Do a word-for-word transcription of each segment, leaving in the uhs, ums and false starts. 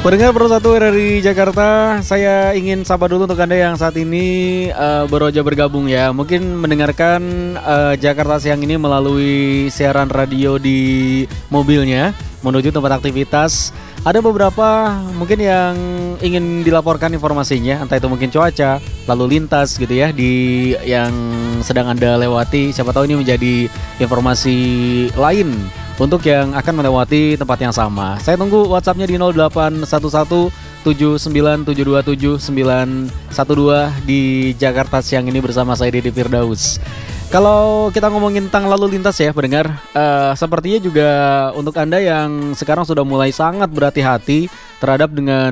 Pendengar Pro satu R R I Jakarta, saya ingin sapa dulu untuk Anda yang saat ini uh, baru aja bergabung ya. Mungkin mendengarkan uh, Jakarta Siang ini melalui siaran radio di mobilnya menuju tempat aktivitas. Ada beberapa mungkin yang ingin dilaporkan informasinya, entah itu mungkin cuaca, lalu lintas gitu ya di yang sedang Anda lewati. Siapa tahu ini menjadi informasi lain untuk yang akan melewati tempat yang sama. Saya tunggu WhatsApp-nya di nol delapan satu satu tujuh sembilan tujuh dua tujuh sembilan satu dua di Jakarta Siang ini bersama saya Didi Firdaus. Kalau kita ngomongin tentang lalu lintas ya pendengar, uh, sepertinya juga untuk Anda yang sekarang sudah mulai sangat berhati-hati terhadap dengan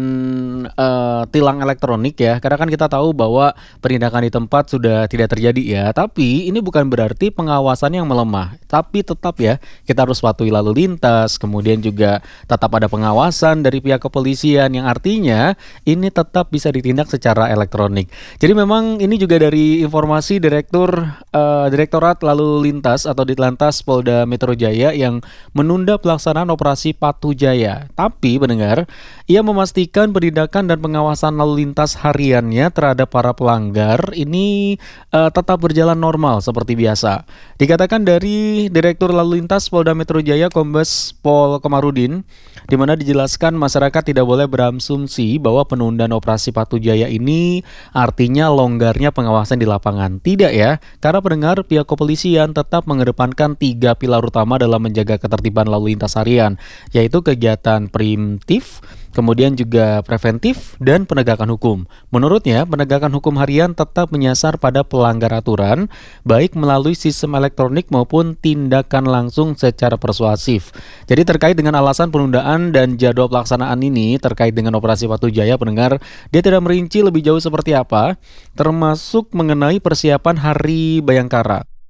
uh, tilang elektronik ya. Karena kan kita tahu bahwa penindakan di tempat sudah tidak terjadi ya. Tapi ini bukan berarti pengawasan yang melemah. Tapi tetap ya kita harus patuhi lalu lintas. Kemudian juga tetap ada pengawasan dari pihak kepolisian yang artinya ini tetap bisa ditindak secara elektronik. Jadi memang ini juga dari informasi Direktur uh, Direktorat Lalu Lintas atau Ditlantas Polda Metro Jaya yang menunda pelaksanaan operasi Patuh Jaya. Tapi pendengar, ia memastikan penindakan dan pengawasan lalu lintas hariannya terhadap para pelanggar ini uh, tetap berjalan normal seperti biasa. Dikatakan dari Direktur Lalu Lintas Polda Metro Jaya Kombes Pol Komarudin, di mana dijelaskan masyarakat tidak boleh berasumsi bahwa penundaan operasi Patuh Jaya ini artinya longgarnya pengawasan di lapangan. Tidak ya, karena pendengar pihak kepolisian tetap mengedepankan tiga pilar utama dalam menjaga ketertiban lalu lintas harian, yaitu kegiatan preemptif, kemudian juga preventif, dan penegakan hukum. Menurutnya, penegakan hukum harian tetap menyasar pada pelanggar aturan, baik melalui sistem elektronik maupun tindakan langsung secara persuasif. Jadi terkait dengan alasan penundaan dan jadwal pelaksanaan ini, terkait dengan operasi Patuh Jaya, pendengar, dia tidak merinci lebih jauh seperti apa, termasuk mengenai persiapan Hari Bayangkara.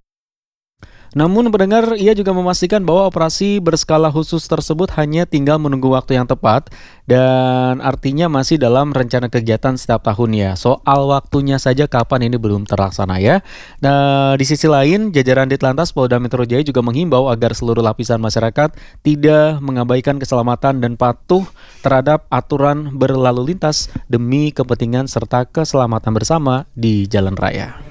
Namun pendengar, ia juga memastikan bahwa operasi berskala khusus tersebut hanya tinggal menunggu waktu yang tepat dan artinya masih dalam rencana kegiatan setiap tahunnya. Soal waktunya saja kapan ini belum terlaksana ya. Nah, di sisi lain, jajaran Ditlantas Polda Metro Jaya juga menghimbau agar seluruh lapisan masyarakat tidak mengabaikan keselamatan dan patuh terhadap aturan berlalu lintas demi kepentingan serta keselamatan bersama di jalan raya.